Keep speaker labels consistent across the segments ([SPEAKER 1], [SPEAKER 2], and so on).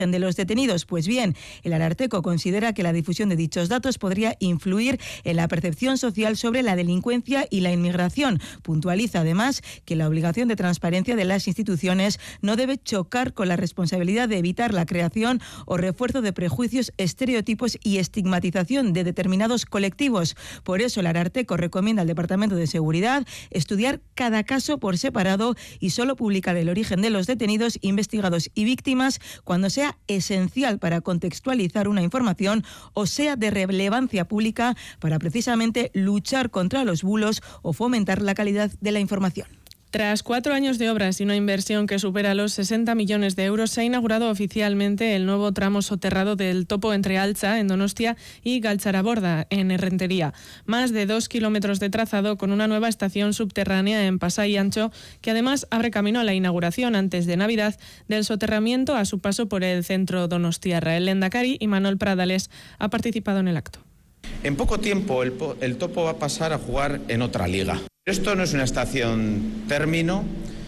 [SPEAKER 1] de los detenidos. Pues bien, el Ararteko considera que la difusión de dichos datos podría influir en la percepción social sobre la delincuencia y la inmigración. Puntualiza además que la obligación de transparencia de las instituciones no debe chocar con la responsabilidad de evitar la creación o refuerzo de prejuicios, estereotipos y estigmatización de determinados colectivos. Por eso el Ararteko recomienda al Departamento de Seguridad estudiar cada caso por separado y solo publicar el origen de los detenidos, investigados y víctimas cuando sea esencial para contextualizar una información o sea de relevancia pública para precisamente luchar contra los bulos o fomentar la calidad de la información.
[SPEAKER 2] Tras 4 años de obras y una inversión que supera los 60 millones de euros, se ha inaugurado oficialmente el nuevo tramo soterrado del topo entre Altza, en Donostia, y Galtzaraborda, en Errentería. Más de 2 kilómetros de trazado con una nueva estación subterránea en Pasai Antxo, que además abre camino a la inauguración antes de Navidad del soterramiento a su paso por el centro donostiarra. El lehendakari Imanol Pradales ha participado en el acto.
[SPEAKER 3] En poco tiempo el topo va a pasar a jugar en otra liga. Esto no es una estación término,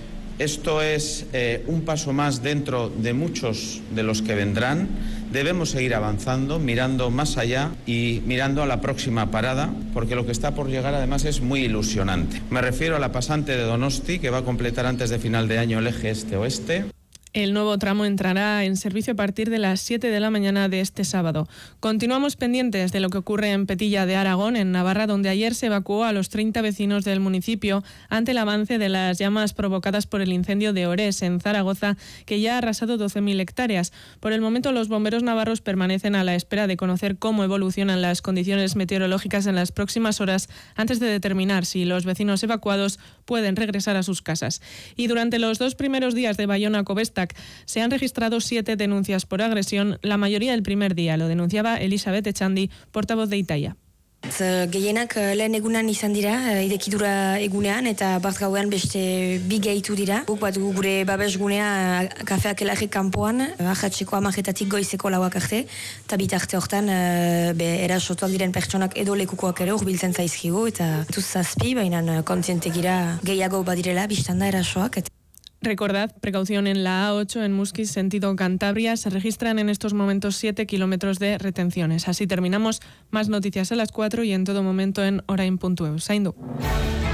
[SPEAKER 3] esto es un paso más dentro de muchos de los que vendrán. Debemos seguir avanzando, mirando más allá y mirando a la próxima parada, porque lo que está por llegar además es muy ilusionante. Me refiero a la pasante de Donosti, que va a completar antes de final de año el eje este-oeste.
[SPEAKER 2] El nuevo tramo entrará en servicio a partir de las 7 de la mañana de este sábado. Continuamos pendientes de lo que ocurre en Petilla de Aragón, en Navarra, donde ayer se evacuó a los 30 vecinos del municipio ante el avance de las llamas provocadas por el incendio de Orés, en Zaragoza, que ya ha arrasado 12.000 hectáreas. Por el momento, los bomberos navarros permanecen a la espera de conocer cómo evolucionan las condiciones meteorológicas en las próximas horas antes de determinar si los vecinos evacuados pueden regresar a sus casas. Y durante los 2 primeros días de Bayona-Covesta se han registrado 7 denuncias por agresión, la mayoría el primer día. Lo denunciaba Elisabeth Echandi, portavoz de Itaia.
[SPEAKER 4] Gehienak lehen egunan izan dira, idekidura egunean, eta bat gauean beste bi gehitu dira. Guk bat gure babesgunea kafeak elarrik kanpoan, ahatzeko 10:00 goizeko 4 arte, eta bitarte hortan erasotuak diren pertsonak edo lekukoak ere hurbiltzen zaizkigu, eta tuz 7, baina kontziente gira gehiago badirela, biztan da erasoak.
[SPEAKER 2] Recordad, precaución en la A8 en Muskiz, sentido Cantabria. Se registran en estos momentos 7 kilómetros de retenciones. Así terminamos. Más noticias a las 4 y en todo momento en orain.eu. Zaindu.